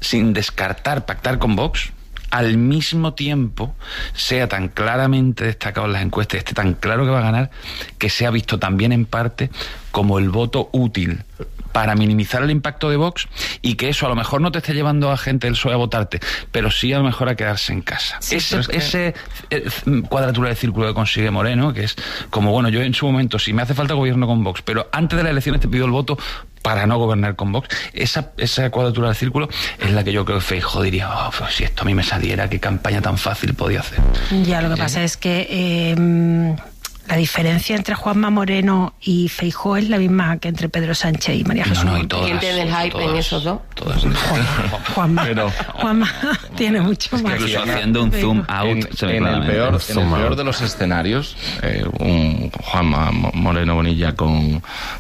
sin descartar pactar con Vox, al mismo tiempo sea tan claramente destacado en las encuestas, esté tan claro que va a ganar, que se ha visto también en parte como el voto útil para minimizar el impacto de Vox, y que eso a lo mejor no te esté llevando a gente del PSOE a votarte, pero sí a lo mejor a quedarse en casa. Sí, ese cuadratura de círculo que consigue Moreno, que es como, bueno, yo en su momento, si me hace falta gobierno con Vox, pero antes de las elecciones te pido el voto para no gobernar con Vox, esa cuadratura de círculo es la que yo creo que Feijóo diría, pues si esto a mí me saliera, qué campaña tan fácil podía hacer. Ya, lo que pasa es que la diferencia entre Juanma Moreno y Feijóo es la misma que entre Pedro Sánchez y María Jesús. ¿Quién tiene el hype en esos dos? Juanma tiene mucho más. Incluso haciendo un zoom out. En el peor de los escenarios, un Juanma Moreno Bonilla con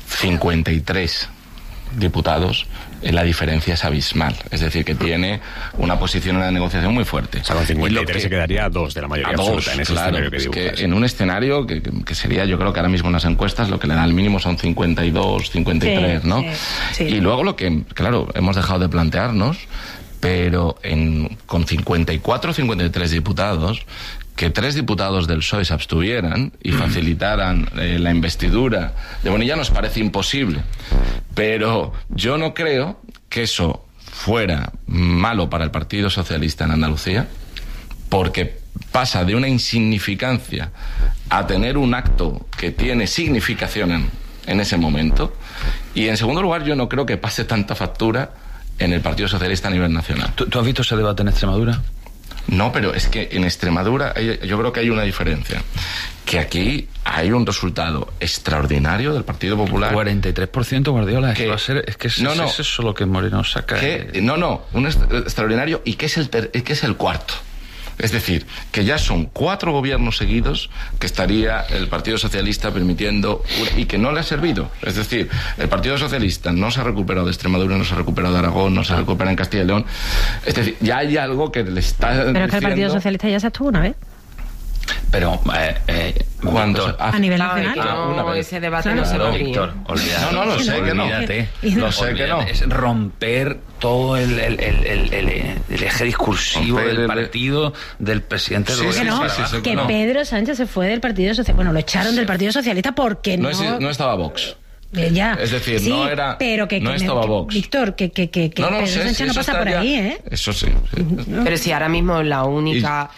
53 diputados, la diferencia es abismal. Es decir, que tiene una posición en la negociación muy fuerte. O sea, con 53 se quedaría a 2 de la mayoría absoluta en ese escenario que dibujas. Que en un escenario que sería, yo creo que ahora mismo en las encuestas lo que le da al mínimo son 52, 53, ¿no? Sí. Y luego lo que, claro, hemos dejado de plantearnos, pero con 54 o 53 diputados, que 3 diputados del PSOE se abstuvieran y facilitaran la investidura de Bonilla nos parece imposible. Pero yo no creo que eso fuera malo para el Partido Socialista en Andalucía, porque pasa de una insignificancia a tener un acto que tiene significación en ese momento. Y en segundo lugar, yo no creo que pase tanta factura en el Partido Socialista a nivel nacional. ¿Tú has visto ese debate en Extremadura? No, pero es que en Extremadura yo creo que hay una diferencia. Que aquí hay un resultado extraordinario del Partido Popular. 43% Guardiola, que va a ser, es eso lo que Moreno saca. Un extraordinario, y que es el cuarto. Es decir, que ya son 4 gobiernos seguidos que estaría el Partido Socialista permitiendo, y que no le ha servido. Es decir, el Partido Socialista no se ha recuperado de Extremadura, no se ha recuperado de Aragón, no se recupera en Castilla y León. Es decir, ya hay algo que le está Pero diciendo... es que el Partido Socialista ya se estuvo una vez. Pero cuando a nivel nacional, una vez ese debate no se lo Víctor, olvídate. No, lo sé que no. Lo sé que no. Es romper todo el eje discursivo del partido del presidente del gobierno. Que Pedro Sánchez se fue del Partido Socialista. Bueno, lo echaron del Partido Socialista porque no estaba Vox. Ya. Es decir, sí, no era, pero no estaba Vox. Víctor, que Pedro Sánchez no pasa por ahí, ¿eh? Eso sí. Pero si ahora mismo la única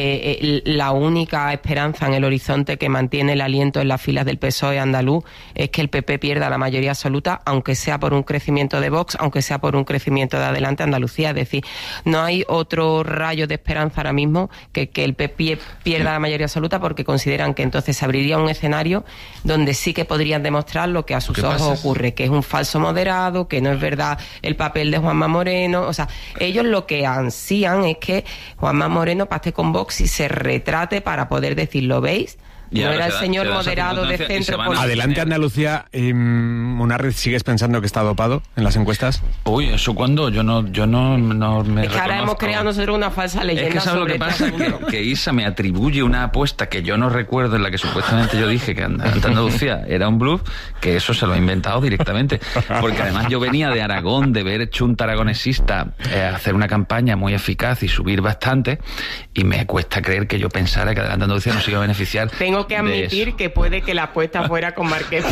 esperanza en el horizonte que mantiene el aliento en las filas del PSOE andaluz es que el PP pierda la mayoría absoluta, aunque sea por un crecimiento de Vox, aunque sea por un crecimiento de Adelante Andalucía. Es decir, no hay otro rayo de esperanza ahora mismo que el PP pierda la mayoría absoluta, porque consideran que entonces se abriría un escenario donde sí que podrían demostrar lo que a sus ojos ocurre, que es un falso moderado, que no es verdad el papel de Juanma Moreno. O sea, ellos lo que ansían es que Juanma Moreno pacte con Vox y se retrate para poder decir, ¿lo veis? No era el señor moderado de centro. Adelante Andalucía, Munarriz, ¿sigues pensando que está dopado en las encuestas? Uy, ¿eso cuándo? Yo no me es que ahora hemos creado nosotros una falsa leyenda. Es que ¿sabes lo que pasa? Que Isa me atribuye una apuesta que yo no recuerdo, en la que supuestamente yo dije que Andalucía era un bluff, que eso se lo ha inventado directamente. Porque además yo venía de Aragón, de ver Chunta aragonesista hacer una campaña muy eficaz y subir bastante, y me cuesta creer que yo pensara que Adelante Andalucía nos iba a beneficiar. Tengo que admitir que puede que la apuesta fuera con Márquez.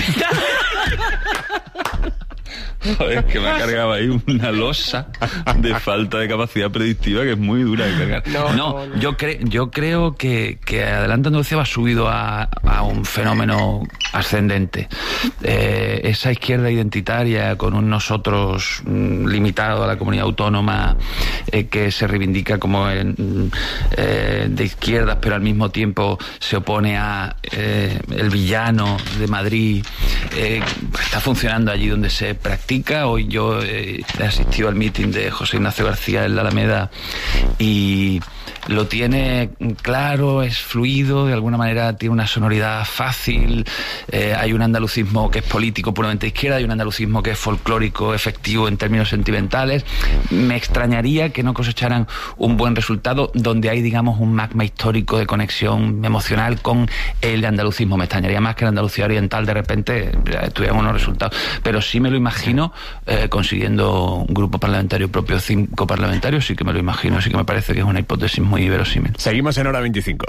Joder, que me ha cargado ahí una losa de falta de capacidad predictiva que es muy dura de cargar. Yo creo que Adelante Andalucía va subido a un fenómeno ascendente. Esa izquierda identitaria con un nosotros limitado a la comunidad autónoma, que se reivindica como de izquierdas, pero al mismo tiempo se opone a el villano de Madrid, está funcionando allí donde se practica. Hoy yo he asistido al meeting de José Ignacio García en la Alameda y lo tiene claro, es fluido, de alguna manera tiene una sonoridad fácil. Hay un andalucismo que es político puramente de izquierda, hay un andalucismo que es folclórico, efectivo en términos sentimentales. Me extrañaría que no cosecharan un buen resultado, donde hay, digamos, un magma histórico de conexión emocional con el andalucismo. Me extrañaría más que la Andalucía Oriental de repente tuviera unos resultados, pero sí me lo imagino consiguiendo un grupo parlamentario propio, 5 parlamentarios, sí que me lo imagino, sí que me parece que es una hipótesis muy verosímil. Seguimos en Hora 25.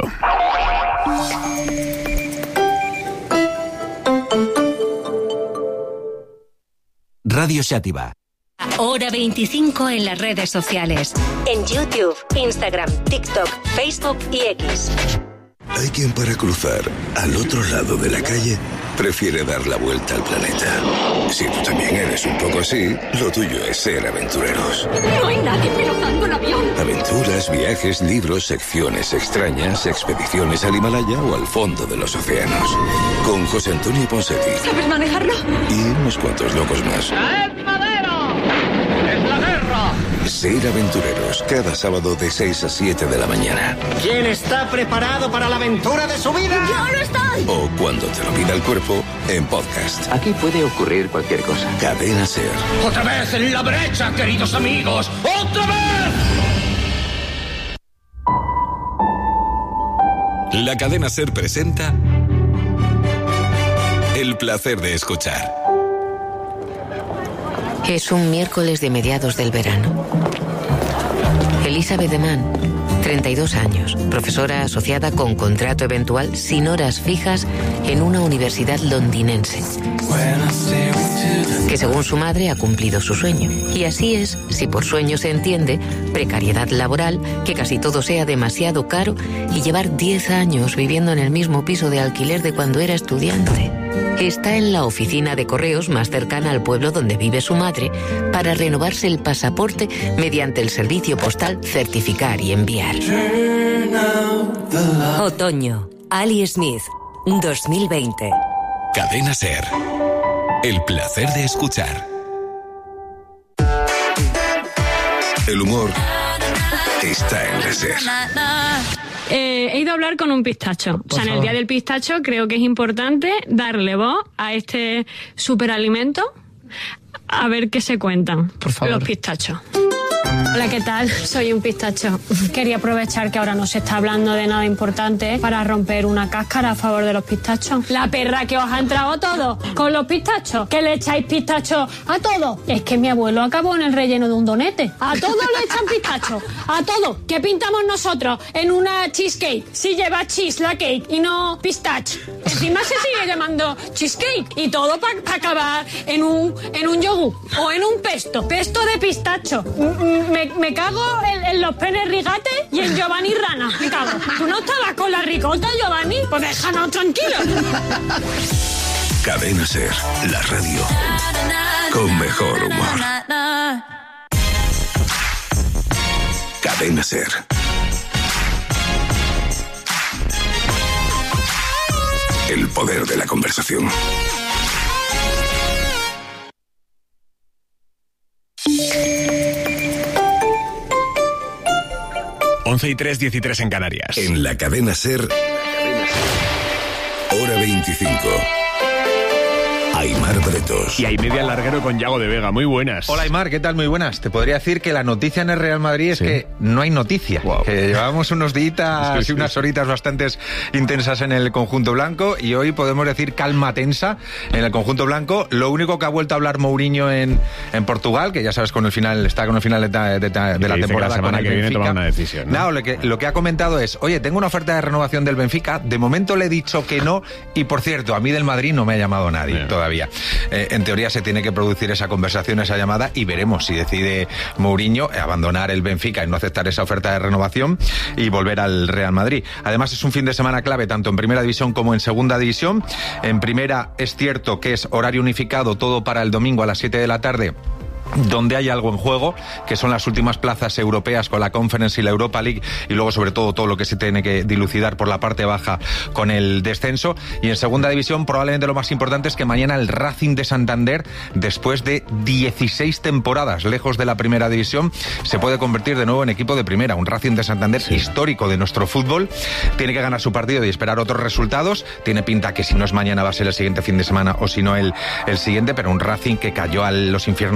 Radio Xàtiva. Hora 25 en las redes sociales. En YouTube, Instagram, TikTok, Facebook y X. Hay quien para cruzar al otro lado de la calle prefiere dar la vuelta al planeta. Si tú también eres un poco así, lo tuyo es ser aventureros. No hay nadie pilotando el avión. Aventuras, viajes, libros, secciones extrañas, expediciones al Himalaya o al fondo de los océanos. Con José Antonio Ponseti. ¿Sabes manejarlo? Y unos cuantos locos más. ¡Traed madera! ¡Es la guerra! Ser aventureros, cada sábado de 6 a 7 de la mañana. ¿Quién está preparado para la aventura de su vida? ¡Yo no estoy! O cuando te lo pida el cuerpo, en podcast. Aquí puede ocurrir cualquier cosa. Cadena Ser. ¡Otra vez en la brecha, queridos amigos! ¡Otra vez! La Cadena Ser presenta El placer de escuchar. Es un miércoles de mediados del verano. Elizabeth Deman, 32 años, profesora asociada con contrato eventual sin horas fijas en una universidad londinense, que según su madre ha cumplido su sueño. Y así es, si por sueño se entiende, precariedad laboral, que casi todo sea demasiado caro y llevar 10 años viviendo en el mismo piso de alquiler de cuando era estudiante. Está en la oficina de correos más cercana al pueblo donde vive su madre para renovarse el pasaporte mediante el servicio postal Certificar y Enviar. Otoño, Ali Smith, 2020. Cadena Ser. El placer de escuchar. El humor está en la Ser. He ido a hablar con un pistacho. O sea, en el Día del Pistacho creo que es importante darle voz a este superalimento, a ver qué se cuentan Por favor. los pistachos. Hola, ¿qué tal? Soy un pistacho. Quería aprovechar que ahora no se está hablando de nada importante para romper una cáscara a favor de los pistachos. La perra que os ha entrado todo con los pistachos, que le echáis pistachos a todo. Es que mi abuelo acabó en el relleno de un donete. A todo le echan pistachos, a todo. ¿Qué pintamos nosotros en una cheesecake? Si lleva cheese la cake y no pistache. Encima se sigue llamando cheesecake y todo para acabar en un yogur o en un pesto de pistacho. Me cago en los penes rigates y en Giovanni Rana. Me cago. ¿Tú no estabas con la ricota, Giovanni? Pues déjanos tranquilos. Cadena Ser, la radio con mejor humor. Cadena Ser. El poder de la conversación. Once y 3:13 en Canarias. En la Cadena Ser, Hora 25. Aimar Bretos. Y hay media larguero con Yago de Vega. Muy buenas. Hola Aimar, ¿qué tal? Muy buenas. Te podría decir que la noticia en el Real Madrid es que no hay noticia. Wow. Que llevábamos unos días y unas horitas bastante intensas en el conjunto blanco y hoy podemos decir calma tensa en el conjunto blanco. Lo único que ha vuelto a hablar Mourinho en Portugal, que ya sabes está con el final de la temporada. La semana con el que viene Benfica. toma una decisión, ¿no? Lo que ha comentado es, oye, tengo una oferta de renovación del Benfica, de momento le he dicho que no y por cierto, a mí del Madrid no me ha llamado nadie todavía. En teoría se tiene que producir esa conversación, esa llamada y veremos si decide Mourinho abandonar el Benfica y no aceptar esa oferta de renovación y volver al Real Madrid. Además es un fin de semana clave tanto en Primera División como en Segunda División. En Primera es cierto que es horario unificado, todo para el domingo a las 7 de la tarde. Donde hay algo en juego, que son las últimas plazas europeas con la Conference y la Europa League y luego sobre todo lo que se tiene que dilucidar por la parte baja con el descenso. Y en Segunda División probablemente lo más importante es que mañana el Racing de Santander, después de 16 temporadas lejos de la Primera División, se puede convertir de nuevo en equipo de Primera. Un Racing de Santander histórico de nuestro fútbol. Tiene que ganar su partido y esperar otros resultados. Tiene pinta que si no es mañana va a ser el siguiente fin de semana o si no el siguiente, pero un Racing que cayó a los infiernos de la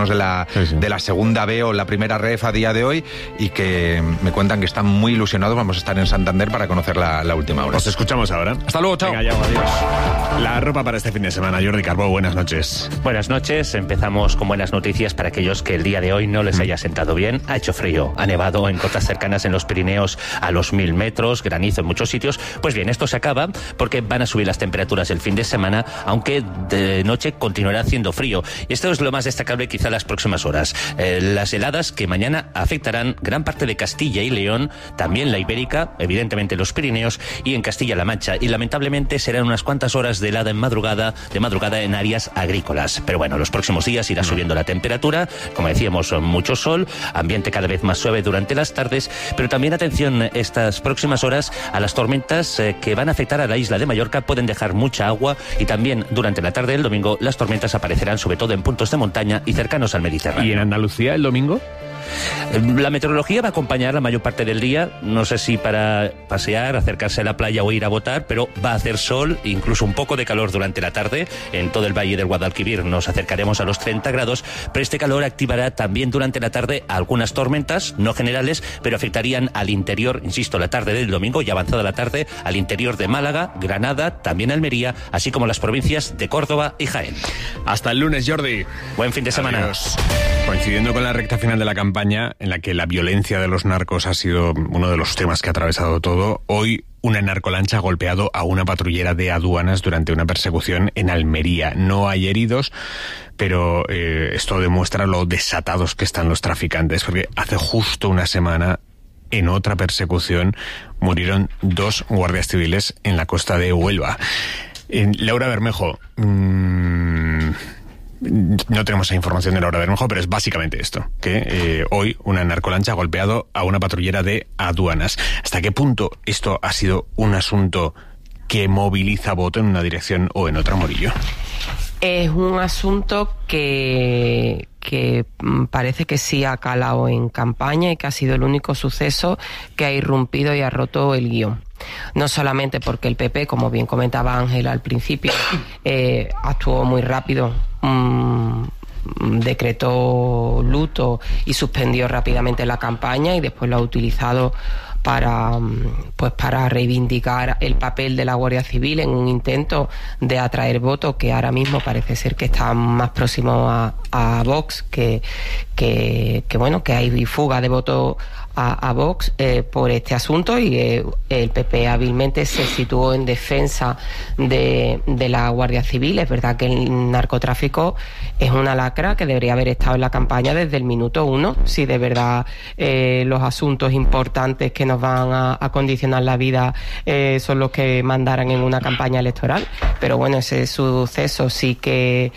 de la segunda B o la primera ref a día de hoy, y que me cuentan que están muy ilusionados. Vamos a estar en Santander para conocer la última hora. Os escuchamos ahora. Hasta luego, chao. Venga, Yago, adiós. La ropa para este fin de semana. Jordi Carbó, buenas noches. Buenas noches. Empezamos con buenas noticias para aquellos que el día de hoy no les haya sentado bien. Ha hecho frío, ha nevado en cotas cercanas en los Pirineos a los 1000 metros, granizo en muchos sitios. Pues bien, esto se acaba porque van a subir las temperaturas el fin de semana, aunque de noche continuará haciendo frío. Y esto es lo más destacable quizá las próximas horas. Las heladas que mañana afectarán gran parte de Castilla y León, también la Ibérica, evidentemente los Pirineos y en Castilla-La Mancha. Y lamentablemente serán unas cuantas horas de helada de madrugada en áreas agrícolas. Pero bueno, los próximos días irá subiendo la temperatura, como decíamos, mucho sol, ambiente cada vez más suave durante las tardes, pero también atención estas próximas horas a las tormentas que van a afectar a la isla de Mallorca. Pueden dejar mucha agua y también durante la tarde del domingo las tormentas aparecerán sobre todo en puntos de montaña y cercanos al Mediterráneo. ¿Y en Andalucía el domingo? La meteorología va a acompañar la mayor parte del día, no sé si para pasear, acercarse a la playa o ir a botar, pero va a hacer sol, incluso un poco de calor durante la tarde. En todo el valle del Guadalquivir nos acercaremos a los 30 grados, pero este calor activará también durante la tarde algunas tormentas, no generales, pero afectarían al interior, insisto, la tarde del domingo y avanzada la tarde, al interior de Málaga, Granada, también Almería, así como las provincias de Córdoba y Jaén. Hasta el lunes, Jordi. Buen fin de semana. Adiós. Coincidiendo con la recta final de la campaña, en la que la violencia de los narcos ha sido uno de los temas que ha atravesado todo, hoy una narcolancha ha golpeado a una patrullera de aduanas durante una persecución en Almería. No hay heridos, pero esto demuestra lo desatados que están los traficantes, porque hace justo una semana, en otra persecución, murieron 2 guardias civiles en la costa de Huelva. Laura Bermejo, no tenemos esa información de Laura Bermejo, pero es básicamente esto, que hoy una narcolancha ha golpeado a una patrullera de aduanas. ¿Hasta qué punto esto ha sido un asunto que moviliza voto en una dirección o en otra, Morillo? Es un asunto que parece que sí ha calado en campaña y que ha sido el único suceso que ha irrumpido y ha roto el guión. No solamente porque el PP, como bien comentaba Ángela al principio, actuó muy rápido, decretó luto y suspendió rápidamente la campaña y después lo ha utilizado para reivindicar el papel de la Guardia Civil en un intento de atraer votos que ahora mismo parece ser que está más próximo a Vox, que hay fuga de votos a Vox por este asunto, y el PP hábilmente se situó en defensa de la Guardia Civil. Es verdad que el narcotráfico es una lacra que debería haber estado en la campaña desde el minuto 1, si de verdad los asuntos importantes que nos van a condicionar la vida son los que mandaran en una campaña electoral. Pero bueno, ese suceso sí que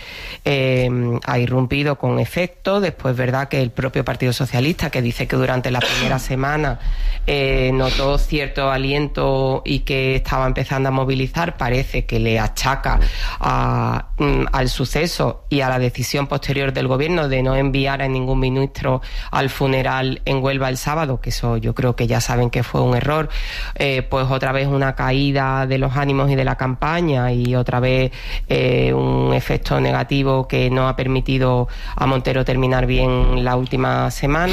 ha irrumpido con efecto. Después, verdad que el propio Partido Socialista, que dice que durante la primera semana notó cierto aliento y que estaba empezando a movilizar, parece que le achaca al suceso y a la decisión posterior del gobierno de no enviar a ningún ministro al funeral en Huelva el sábado, que eso yo creo que ya saben que fue un error. Pues otra vez una caída de los ánimos y de la campaña, y otra vez un efecto negativo que no ha permitido a Montero terminar bien la última semana.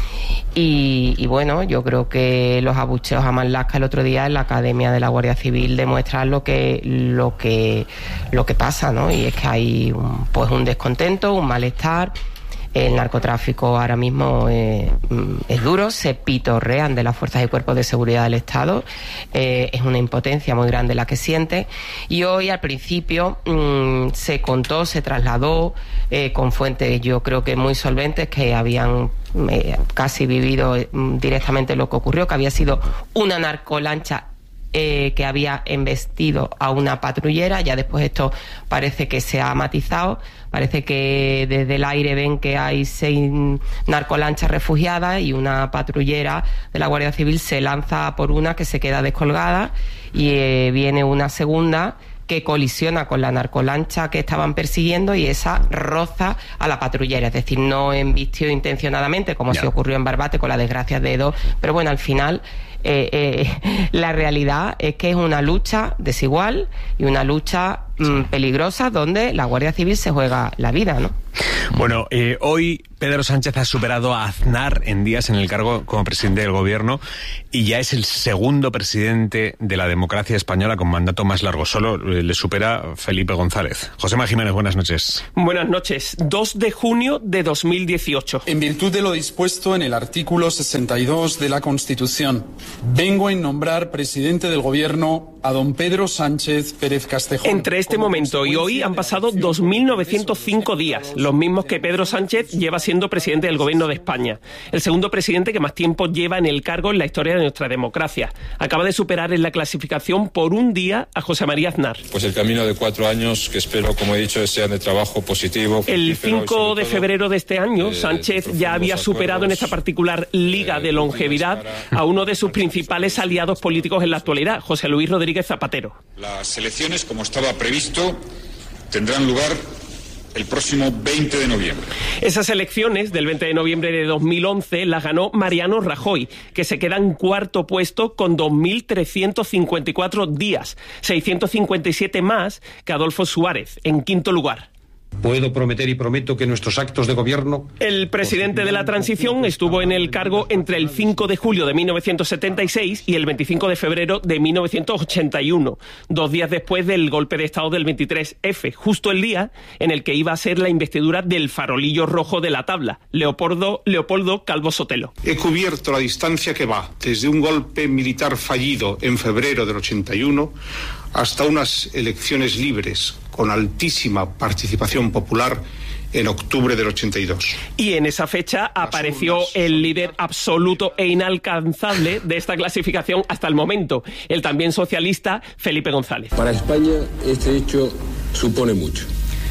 Y bueno, yo creo que los abucheos a Marlaska el otro día en la Academia de la Guardia Civil demuestran lo que pasa, ¿no? Y es que hay un descontento, un malestar. El narcotráfico ahora mismo es duro, se pitorrean de las fuerzas y cuerpos de seguridad del Estado, es una impotencia muy grande la que siente. Y hoy, al principio, se trasladó con fuentes, yo creo que muy solventes, que habían casi vivido directamente lo que ocurrió, que había sido una narcolancha que había embestido a una patrullera. Ya después esto parece que se ha matizado, parece que desde el aire ven que hay 6 narcolanchas refugiadas y una patrullera de la Guardia Civil se lanza por una que se queda descolgada, y viene una segunda que colisiona con la narcolancha que estaban persiguiendo, y esa roza a la patrullera, es decir, no embistió intencionadamente, como se ocurrió en Barbate con la desgracia de Edo, pero bueno, al final la realidad es que es una lucha desigual y una lucha peligrosa donde la Guardia Civil se juega la vida, ¿no? Bueno, hoy Pedro Sánchez ha superado a Aznar en días en el cargo como presidente del gobierno y ya es el segundo presidente de la democracia española con mandato más largo. Solo le supera Felipe González. Josema Jiménez, buenas noches. Buenas noches. 2 de junio de 2018. En virtud de lo dispuesto en el artículo 62 de la Constitución, vengo a nombrar presidente del gobierno a don Pedro Sánchez Pérez Castejón. Entre este momento y hoy han pasado 2.905 días, los mismos que Pedro Sánchez lleva siendo presidente del gobierno de España. El segundo presidente que más tiempo lleva en el cargo en la historia de nuestra democracia. Acaba de superar en la clasificación por un día a José María Aznar. Pues el camino de 4 años que espero, como he dicho, sean de trabajo positivo. El 5 de febrero de este año, Sánchez ya había superado en esta particular liga de longevidad a uno de sus principales aliados políticos en la actualidad, José Luis Rodríguez Zapatero. Las elecciones, como estaba previsto, tendrán lugar el próximo 20 de noviembre. Esas elecciones del 20 de noviembre de 2011 las ganó Mariano Rajoy, que se queda en cuarto puesto con 2.354 días, 657 más que Adolfo Suárez, en quinto lugar. Puedo prometer y prometo que nuestros actos de gobierno... El presidente de la transición estuvo en el cargo entre el 5 de julio de 1976 y el 25 de febrero de 1981, 2 días después del golpe de Estado del 23F, justo el día en el que iba a ser la investidura del farolillo rojo de la tabla, Leopoldo Calvo Sotelo. He cubierto la distancia que va desde un golpe militar fallido en febrero del 81 hasta unas elecciones libres con altísima participación popular en octubre del 82. Y en esa fecha apareció el líder absoluto e inalcanzable de esta clasificación hasta el momento, el también socialista Felipe González. Para España este hecho supone mucho.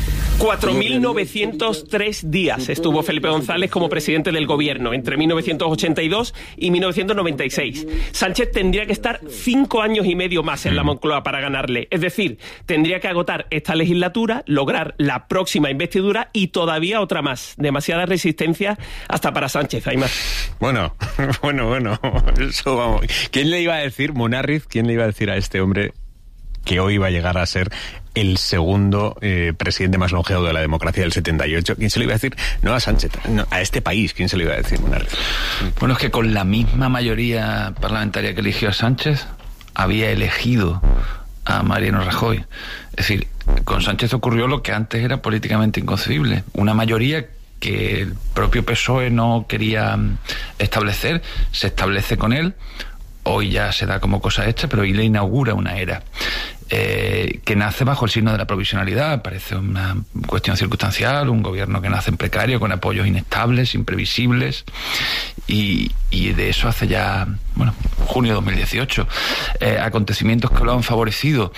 4.903 días estuvo Felipe González como presidente del gobierno, entre 1982 y 1996. Sánchez tendría que estar 5 años y medio más en la Moncloa para ganarle. Es decir, tendría que agotar esta legislatura, lograr la próxima investidura y todavía otra más. Demasiada resistencia hasta para Sánchez, hay más. Bueno. Eso vamos. ¿Quién le iba a decir, Munarriz, quién le iba a decir a este hombre que hoy iba a llegar a ser el segundo presidente más longevo de la democracia del 78? ¿Quién se lo iba a decir? No a Sánchez, no, a este país. ¿Quién se lo iba a decir, Munarriz? Bueno, es que con la misma mayoría parlamentaria que eligió a Sánchez, había elegido a Mariano Rajoy. Es decir, con Sánchez ocurrió lo que antes era políticamente inconcebible. Una mayoría que el propio PSOE no quería establecer, se establece con él. Hoy ya se da como cosa hecha, pero hoy le inaugura una era que nace bajo el signo de la provisionalidad. Parece una cuestión circunstancial, un gobierno que nace en precario, con apoyos inestables, imprevisibles, y de eso hace ya, junio de 2018. Acontecimientos que lo han favorecido.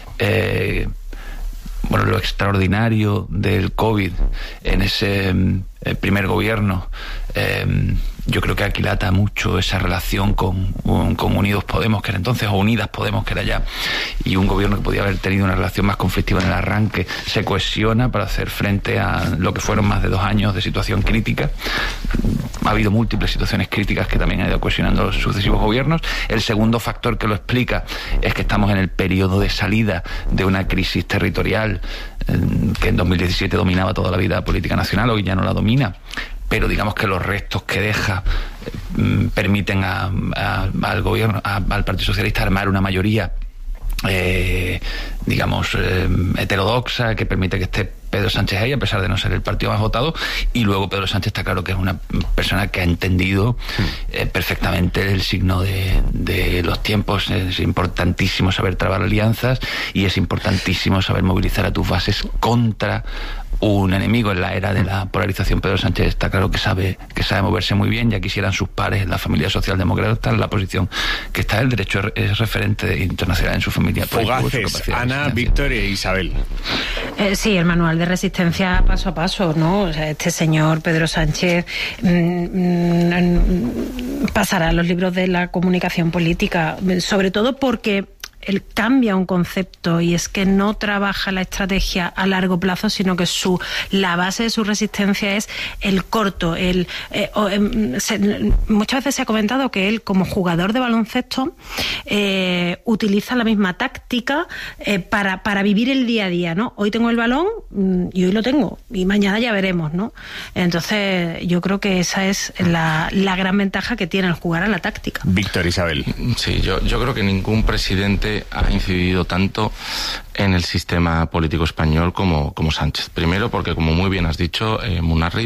Lo extraordinario del COVID en ese primer gobierno, yo creo que aquilata mucho esa relación con Unidos Podemos, que era entonces, o Unidas Podemos, que era ya, y un gobierno que podía haber tenido una relación más conflictiva en el arranque, se cohesiona para hacer frente a lo que fueron más de 2 años de situación crítica. Ha habido múltiples situaciones críticas que también han ido cohesionando los sucesivos gobiernos. El segundo factor que lo explica es que estamos en el periodo de salida de una crisis territorial que en 2017 dominaba toda la vida política nacional, hoy ya no la domina, pero digamos que los restos que deja permiten al gobierno, al Partido Socialista, armar una mayoría heterodoxa, que permite que esté Pedro Sánchez ahí, a pesar de no ser el partido más votado. Y luego Pedro Sánchez está claro que es una persona que ha entendido perfectamente el signo de los tiempos. Es importantísimo saber trabar alianzas y es importantísimo saber movilizar a tus bases contra un enemigo. En la era de la polarización, Pedro Sánchez está claro que sabe moverse muy bien. Ya quisieran sus pares en la familia socialdemócrata, en la posición que está. El derecho es referente internacional en su familia. Fugaces, Ana, Víctor e Isabel. Sí, el manual de resistencia paso a paso, ¿no? O sea, este señor Pedro Sánchez pasará a los libros de la comunicación política, sobre todo porque él cambia un concepto, y es que no trabaja la estrategia a largo plazo, sino que la base de su resistencia es el corto. Muchas veces se ha comentado que él, como jugador de baloncesto, utiliza la misma táctica para vivir el día a día, ¿no? Hoy tengo el balón y hoy lo tengo, y mañana ya veremos, ¿no? Entonces yo creo que esa es la gran ventaja que tiene el jugar a la táctica. Víctor, Isabel. Sí, yo creo que ningún presidente ha incidido tanto en el sistema político español como Sánchez. Primero porque, como muy bien has dicho, Munarriz,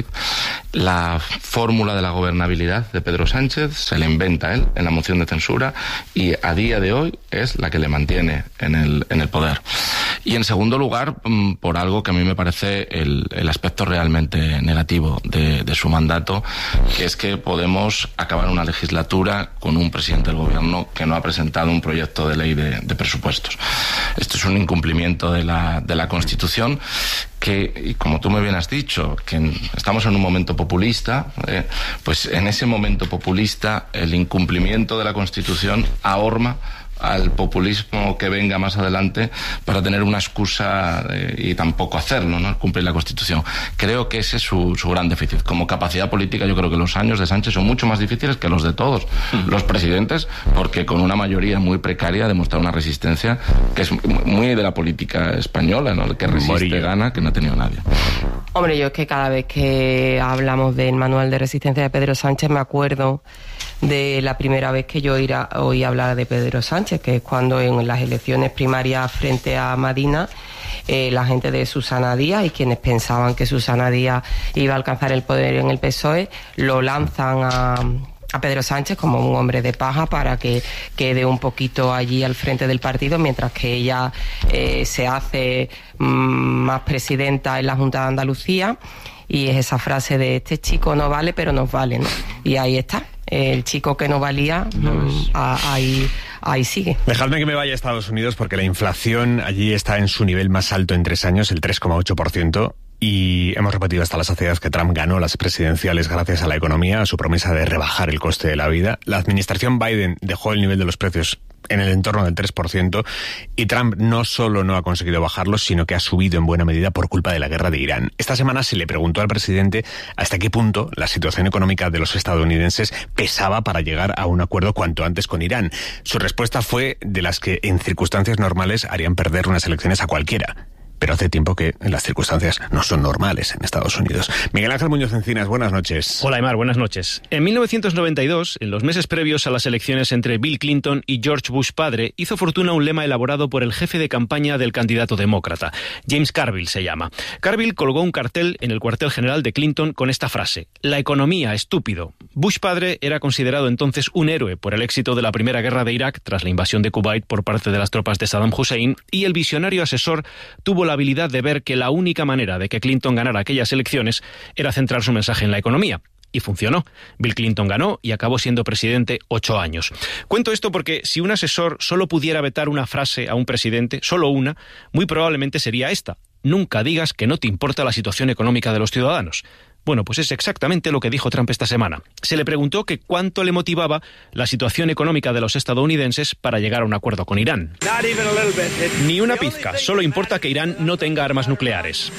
la fórmula de la gobernabilidad de Pedro Sánchez se la inventa él en la moción de censura, y a día de hoy es la que le mantiene en el poder. Y en segundo lugar, por algo que a mí me parece el aspecto realmente negativo de su mandato, que es que podemos acabar una legislatura con un presidente del gobierno que no ha presentado un proyecto de ley de presupuestos. Esto es un incumplimiento de la Constitución que, y como tú muy bien has dicho, que estamos en un momento populista, pues en ese momento populista el incumplimiento de la Constitución ahorma al populismo que venga más adelante para tener una excusa y tampoco hacerlo, ¿no? Cumplir la Constitución. Creo que ese es su gran déficit. Como capacidad política, yo creo que los años de Sánchez son mucho más difíciles que los de todos los presidentes, porque con una mayoría muy precaria ha demostrado una resistencia que es muy de la política española, ¿no? El que resiste gana, que no ha tenido nadie. Hombre, yo es que cada vez que hablamos del manual de resistencia de Pedro Sánchez me acuerdo de la primera vez que yo oí hablar de Pedro Sánchez, que es cuando en las elecciones primarias frente a Madina, la gente de Susana Díaz y quienes pensaban que Susana Díaz iba a alcanzar el poder en el PSOE, lo lanzan a Pedro Sánchez como un hombre de paja para que quede un poquito allí al frente del partido, mientras que ella se hace más presidenta en la Junta de Andalucía, y es esa frase de este chico no vale pero nos vale, ¿no? Y ahí está. El chico que no valía, ahí sigue. Dejadme que me vaya a Estados Unidos, porque la inflación allí está en su nivel más alto en 3 años, el 3,8%. Y hemos repetido hasta la saciedad que Trump ganó las presidenciales gracias a la economía, a su promesa de rebajar el coste de la vida. La administración Biden dejó el nivel de los precios en el entorno del 3%, y Trump no solo no ha conseguido bajarlos, sino que ha subido en buena medida por culpa de la guerra de Irán. Esta semana se le preguntó al presidente hasta qué punto la situación económica de los estadounidenses pesaba para llegar a un acuerdo cuanto antes con Irán. Su respuesta fue de las que en circunstancias normales harían perder unas elecciones a cualquiera. Pero hace tiempo que las circunstancias no son normales en Estados Unidos. Miguel Ángel Muñoz Encinas, buenas noches. Hola, Aymar, buenas noches. En 1992, en los meses previos a las elecciones entre Bill Clinton y George Bush padre, hizo fortuna un lema elaborado por el jefe de campaña del candidato demócrata. James Carville se llama. Carville colgó un cartel en el cuartel general de Clinton con esta frase: «La economía, estúpido». Bush padre era considerado entonces un héroe por el éxito de la primera guerra de Irak tras la invasión de Kuwait por parte de las tropas de Saddam Hussein, y el visionario asesor tuvo la habilidad de ver que la única manera de que Clinton ganara aquellas elecciones era centrar su mensaje en la economía. Y funcionó. Bill Clinton ganó y acabó siendo presidente 8 años. Cuento esto porque si un asesor solo pudiera vetar una frase a un presidente, solo una, muy probablemente sería esta: nunca digas que no te importa la situación económica de los ciudadanos. Bueno, pues es exactamente lo que dijo Trump esta semana. Se le preguntó que cuánto le motivaba la situación económica de los estadounidenses para llegar a un acuerdo con Irán. Ni una pizca, solo importa que Irán no tenga armas nucleares.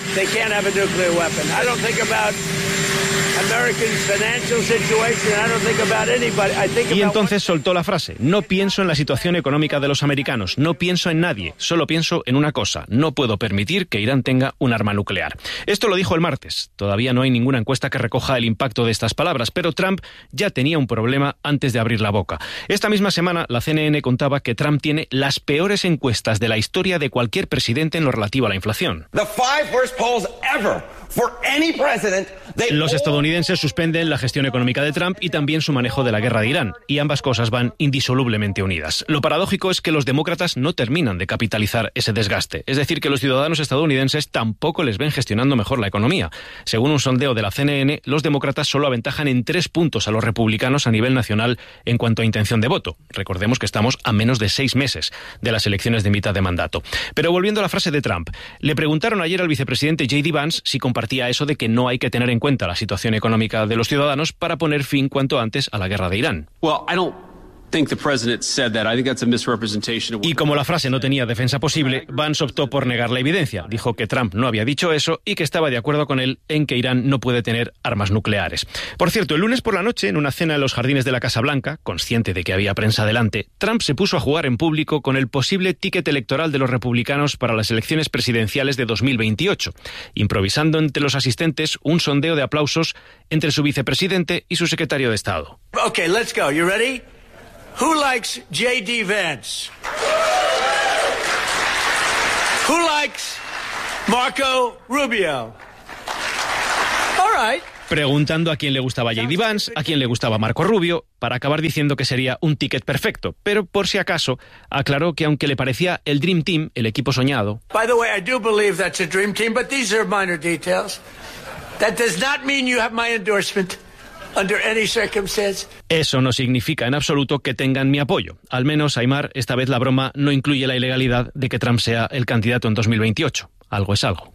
Y entonces soltó la frase: no pienso en la situación económica de los americanos, no pienso en nadie, solo pienso en una cosa: no puedo permitir que Irán tenga un arma nuclear. Esto lo dijo el martes. Todavía no hay ninguna encuesta que recoja el impacto de estas palabras, pero Trump ya tenía un problema antes de abrir la boca. Esta misma semana la CNN contaba que Trump tiene las peores encuestas de la historia de cualquier presidente en lo relativo a la inflación. Los estadounidenses suspenden la gestión económica de Trump y también su manejo de la guerra de Irán, y ambas cosas van indisolublemente unidas. Lo paradójico es que los demócratas no terminan de capitalizar ese desgaste, es decir, que los ciudadanos estadounidenses tampoco les ven gestionando mejor la economía. Según un sondeo de la CNN, los demócratas solo aventajan en 3 puntos a los republicanos a nivel nacional en cuanto a intención de voto. Recordemos que estamos a menos de 6 meses de las elecciones de mitad de mandato. Pero volviendo a la frase de Trump, le preguntaron ayer al vicepresidente J.D. Vance si compartía eso de que no hay que tener en cuenta la situación económica de los ciudadanos para poner fin cuanto antes a la guerra de Irán. Y como la frase no tenía defensa posible, Vance optó por negar la evidencia. Dijo que Trump no había dicho eso y que estaba de acuerdo con él en que Irán no puede tener armas nucleares. Por cierto, el lunes por la noche, en una cena en los jardines de la Casa Blanca, consciente de que había prensa delante, Trump se puso a jugar en público con el posible ticket electoral de los republicanos para las elecciones presidenciales de 2028, improvisando entre los asistentes un sondeo de aplausos entre su vicepresidente y su secretario de Estado. Okay, let's go. You ready? Who likes J.D. Vance? Who likes Marco Rubio? All right. Preguntando a quién le gustaba J.D. Vance, a quién le gustaba Marco Rubio, para acabar diciendo que sería un ticket perfecto. Pero, por si acaso, aclaró que aunque le parecía el Dream Team, el equipo soñado... By the way, I do believe that's a dream team, but these are minor details. That does not mean you have my endorsement. Under any circumstance. Eso no significa en absoluto que tengan mi apoyo. Al menos, Aimar, esta vez la broma no incluye la ilegalidad de que Trump sea el candidato en 2028. Algo es algo.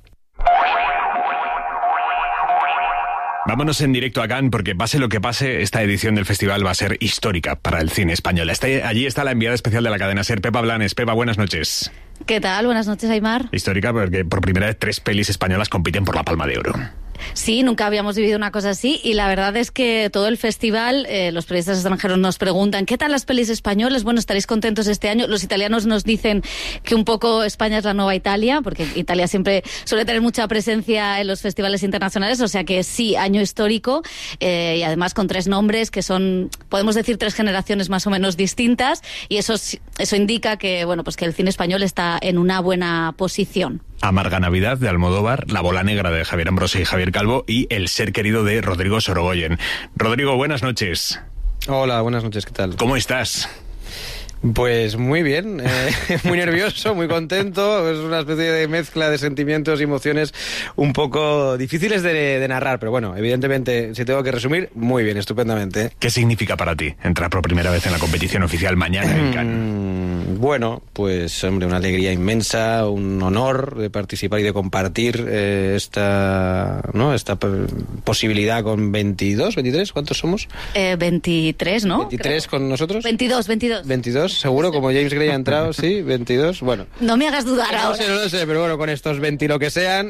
Vámonos en directo a Cannes porque pase lo que pase, esta edición del festival va a ser histórica para el cine español. Allí está la enviada especial de la cadena SER, Pepa Blanes. Pepa, buenas noches. ¿Qué tal? Buenas noches, Aimar. Histórica porque por primera vez 3 pelis españolas compiten por la Palma de Oro. Sí, nunca habíamos vivido una cosa así y la verdad es que todo el festival, los periodistas extranjeros nos preguntan ¿qué tal las pelis españolas? Bueno, ¿estaréis contentos este año? Los italianos nos dicen que un poco España es la nueva Italia, porque Italia siempre suele tener mucha presencia en los festivales internacionales, o sea que sí, año histórico y además con 3 nombres que son, podemos decir, 3 generaciones más o menos distintas y eso indica que, bueno, pues que el cine español está en una buena posición. Amarga Navidad de Almodóvar, La bola negra de Javier Ambrosi y Javier Calvo y El ser querido de Rodrigo Sorogoyen. Rodrigo, buenas noches. Hola, buenas noches, ¿qué tal? ¿Cómo estás? Pues muy bien, muy nervioso, muy contento, es una especie de mezcla de sentimientos y emociones un poco difíciles de narrar, pero bueno, evidentemente, si tengo que resumir, muy bien, estupendamente. ¿Qué significa para ti entrar por primera vez en la competición oficial mañana en Cannes? Bueno, pues hombre, una alegría inmensa, un honor de participar y de compartir esta posibilidad con 22, 23, ¿cuántos somos? 23, ¿no? 23 creo. ¿Con nosotros? 22. Seguro, como James Gray ha entrado, sí, 22, bueno. No me hagas dudar ahora. No lo sé, pero bueno, con estos 20 lo que sean,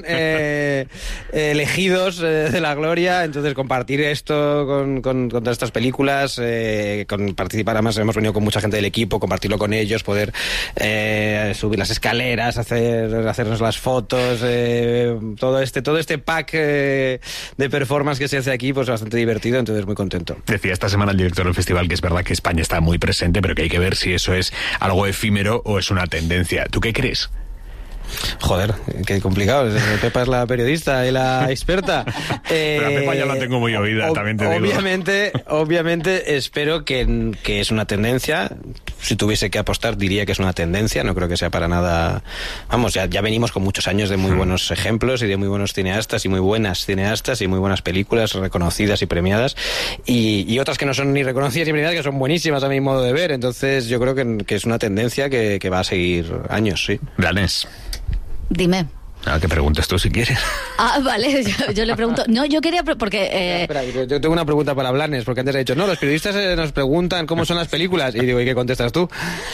elegidos de la gloria, entonces compartir esto con todas estas películas, con participar, además hemos venido con mucha gente del equipo, compartirlo con ellos, poder subir las escaleras, hacernos las fotos, todo este pack de performance que se hace aquí, pues bastante divertido, entonces muy contento. Decía esta semana el director del festival que es verdad que España está muy presente, pero que hay que ver si eso es algo efímero o es una tendencia. ¿Tú qué crees? Joder, qué complicado. Pepa es la periodista y la experta. Pero a Pepa ya la tengo muy oída, también te digo. Obviamente espero que es una tendencia. Si tuviese que apostar, diría que es una tendencia. No creo que sea para nada... Vamos, ya venimos con muchos años de muy buenos ejemplos y de muy buenos cineastas y muy buenas cineastas y muy buenas películas reconocidas y premiadas. Y otras que no son ni reconocidas ni premiadas, que son buenísimas a mi modo de ver. Entonces yo creo que es una tendencia que va a seguir años, sí. Blanes. Dime. Que preguntes tú si quieres. Vale, yo le pregunto. No, yo quería... porque Espera, yo tengo una pregunta para Blanes, porque antes he dicho, no, los periodistas nos preguntan cómo son las películas. Y digo, ¿y qué contestas tú?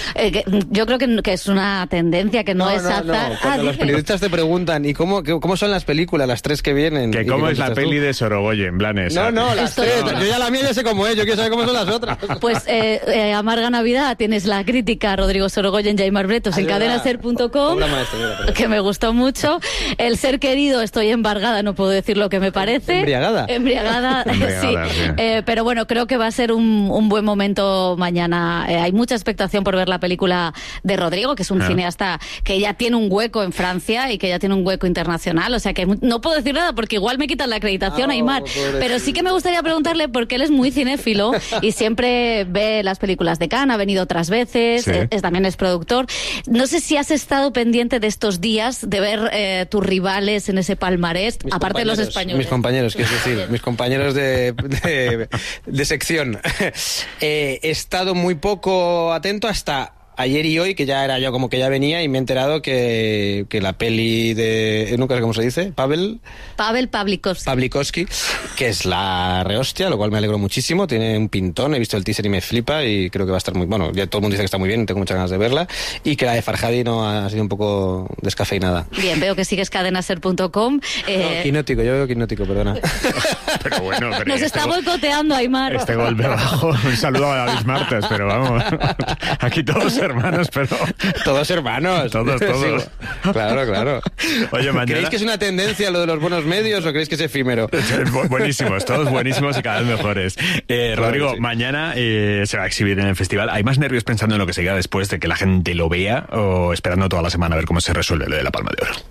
Yo creo que es una tendencia que no es azar. No. Cuando los periodistas te preguntan, ¿y cómo son las películas, las 3 que vienen? Que cómo es la peli de Sorogoyen, Blanes. No, las 3. Yo ya la mía ya sé cómo es, yo quiero saber cómo son las otras. Pues Amarga Navidad, tienes la crítica Rodrigo Sorogoyen y Aimar Bretos en cadenaser.com, que me gustó mucho. El ser querido, estoy embargada, no puedo decir lo que me parece. Embriagada, sí. Pero bueno, creo que va a ser un buen momento mañana. Hay mucha expectación por ver la película de Rodrigo, que es un cineasta que ya tiene un hueco en Francia y que ya tiene un hueco internacional. O sea que no puedo decir nada porque igual me quitan la acreditación, Aimar. Pero sí que me gustaría preguntarle, porque él es muy cinéfilo y siempre ve las películas de Cannes, ha venido otras veces, también es productor. No sé si has estado pendiente de estos días de ver tus rivales en ese palmarés, aparte de los españoles. Mis compañeros, quiero decir, mis compañeros de sección. He estado muy poco atento hasta ayer y hoy, que ya era yo como que ya venía, y me he enterado que la peli de... nunca sé cómo se dice, Pavel Pawlikowski, que es la rehostia, lo cual me alegro muchísimo, tiene un pintón, he visto el teaser y me flipa, y creo que va a estar muy... bueno, ya todo el mundo dice que está muy bien, tengo muchas ganas de verla, y que la de Farhadi no ha sido un poco descafeinada. Bien, veo que sigues cadenaser.com. Quinótico, yo veo Quinótico, perdona. Pero bueno, pero nos está boicoteando, Aimar. Este golpe bajo, un saludo a David Martes, pero vamos, aquí todos hermanos, pero... Todos hermanos. Todos. Sí, claro. Oye, mañana... ¿Creéis que es una tendencia lo de los buenos medios o creéis que es efímero? Buenísimos, todos buenísimos y cada vez mejores. Rodrigo, sí. Mañana se va a exhibir en el festival. ¿Hay más nervios pensando en lo que se queda después de que la gente lo vea o esperando toda la semana a ver cómo se resuelve lo de la Palma de Oro?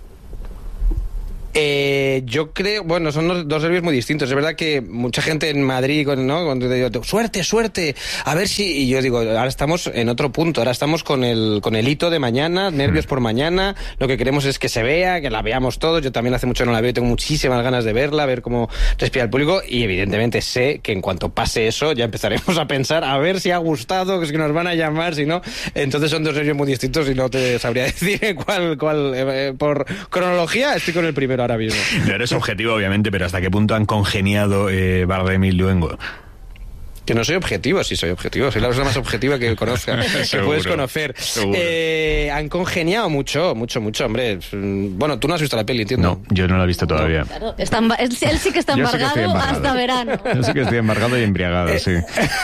Yo creo, bueno, son dos nervios muy distintos. Es verdad que mucha gente en Madrid, ¿no? Cuando te digo, suerte, a ver si... Y yo digo, ahora estamos en otro punto, ahora estamos con el hito de mañana, nervios por mañana. Lo que queremos es que se vea, que la veamos todos. Yo también hace mucho no la veo, tengo muchísimas ganas de verla, ver cómo respira el público. Y evidentemente sé que en cuanto pase eso, ya empezaremos a pensar a ver si ha gustado, que es que nos van a llamar, si no. Entonces son dos nervios muy distintos y no te sabría decir cuál por cronología estoy con el primero ahora mismo. No eres objetivo, obviamente, pero ¿hasta qué punto han congeniado Bardem y Luengo? Que no soy objetivo, sí soy objetivo. Soy la persona más objetiva que conozca, que puedes conocer. Han congeniado mucho, hombre. Bueno, tú no has visto la peli, entiendo. No, yo no la he visto todavía. Claro, él sí que está embargado hasta verano. Yo sí que estoy embargado y embriagado, sí.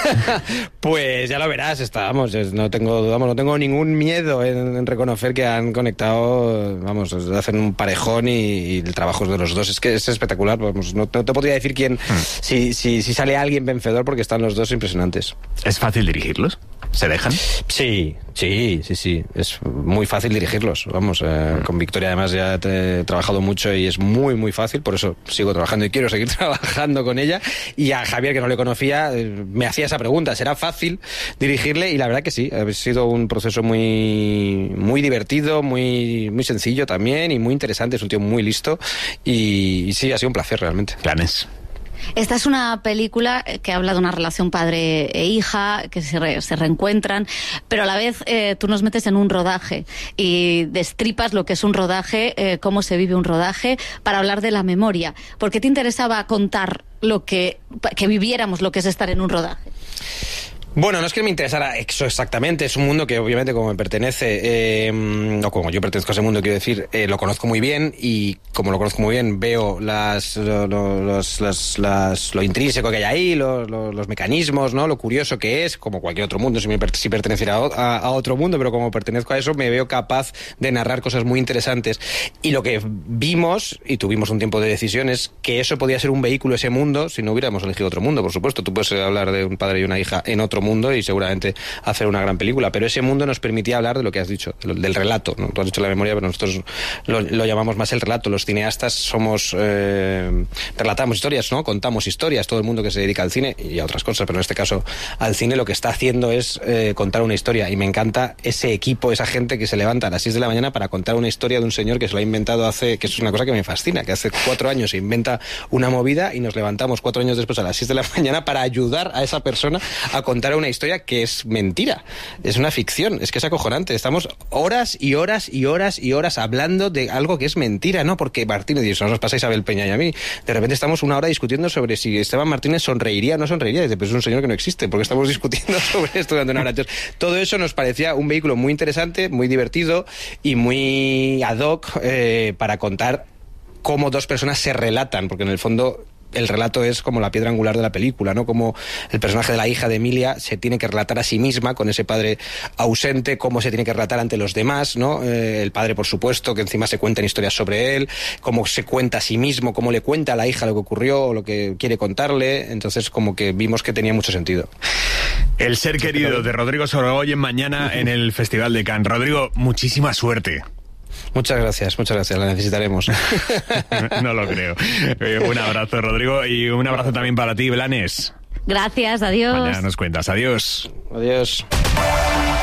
Pues ya lo verás, no tengo ningún miedo en reconocer que han conectado, hacen un parejón y el trabajo es de los dos. Es que es espectacular, no te podría decir quién, si sale alguien vencedor, porque están los dos impresionantes. ¿Es fácil dirigirlos? ¿Se dejan? Sí. Es muy fácil dirigirlos. Con Victoria además ya he trabajado mucho y es muy, muy fácil. Por eso sigo trabajando y quiero seguir trabajando con ella. Y a Javier, que no le conocía, me hacía esa pregunta. ¿Será fácil dirigirle? Y la verdad que sí. Ha sido un proceso muy, muy divertido, muy, muy sencillo también y muy interesante. Es un tío muy listo. Y sí, ha sido un placer realmente. ¿Planes? Esta es una película que habla de una relación padre e hija, que se reencuentran, pero a la vez tú nos metes en un rodaje y destripas lo que es un rodaje, cómo se vive un rodaje, para hablar de la memoria. ¿Por qué te interesaba contar que viviéramos lo que es estar en un rodaje? Bueno, no es que me interesara eso exactamente, es un mundo que obviamente como me pertenece, o como yo pertenezco a ese mundo, quiero decir, lo conozco muy bien y como lo conozco muy bien veo lo intrínseco que hay ahí, los mecanismos, ¿no? Lo curioso que es, como cualquier otro mundo, si perteneciera a otro mundo, pero como pertenezco a eso me veo capaz de narrar cosas muy interesantes. Y lo que vimos, y tuvimos un tiempo de decisión, es que eso podía ser un vehículo, ese mundo, si no hubiéramos elegido otro mundo, por supuesto. Tú puedes hablar de un padre y una hija en otro mundo y seguramente hacer una gran película, pero ese mundo nos permitía hablar de lo que has dicho, del relato, ¿no? Tú has dicho la memoria, pero nosotros lo llamamos más el relato. Los cineastas relatamos historias, ¿no? Contamos historias, todo el mundo que se dedica al cine y a otras cosas, pero en este caso al cine lo que está haciendo es contar una historia, y me encanta ese equipo, esa gente que se levanta a las 6 de la mañana para contar una historia de un señor que se lo ha inventado que es una cosa que me fascina, que hace 4 años se inventa una movida y nos levantamos 4 años después a las 6 de la mañana para ayudar a esa persona a contar una historia que es mentira, es una ficción, es que es acojonante. Estamos horas y horas y horas y horas hablando de algo que es mentira, ¿no? Porque Martínez, y eso nos pasa a Isabel Peña y a mí, de repente estamos una hora discutiendo sobre si Esteban Martínez sonreiría o no sonreiría. Dice, pero es un señor que no existe, porque estamos discutiendo sobre esto durante una hora. Entonces, todo eso nos parecía un vehículo muy interesante, muy divertido y muy ad hoc para contar cómo dos personas se relatan, porque en el fondo el relato es como la piedra angular de la película, ¿no? Como el personaje de la hija de Emilia se tiene que relatar a sí misma con ese padre ausente, cómo se tiene que relatar ante los demás, ¿no? El padre, por supuesto, que encima se cuentan historias sobre él, cómo se cuenta a sí mismo, cómo le cuenta a la hija lo que ocurrió o lo que quiere contarle. Entonces, como que vimos que tenía mucho sentido. El ser querido de Rodrigo Sorogoyen mañana en el Festival de Cannes. Rodrigo, muchísima suerte. Muchas gracias, la necesitaremos. No lo creo. Un abrazo, Rodrigo, y un abrazo también para ti, Blanes. Gracias, adiós. Mañana nos cuentas, adiós. Adiós.